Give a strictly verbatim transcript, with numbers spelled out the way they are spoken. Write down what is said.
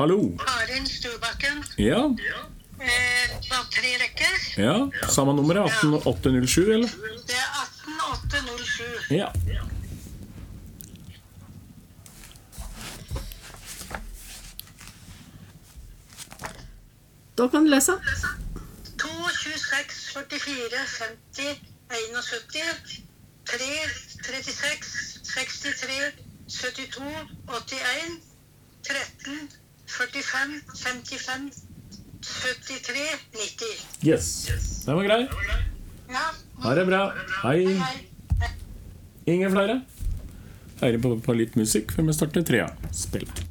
Hallo. Karin Stubakken. Ja, Eh, bak tre rekker. ja. Samme nummer er atten åtte null sju, eller? Det er atten åtte null sju. Ja. Da kan du lese. to tjueseks førtifire femti syttién. tre trettiseks sekstitre syttito åttien. tretten førtifem femtifem syttitre nitti. Yes. Den var grei. Ja. Ha det bra. Hei. Hei. Ingen flere? Hører på, på litt musikk før vi starter trea. Spill.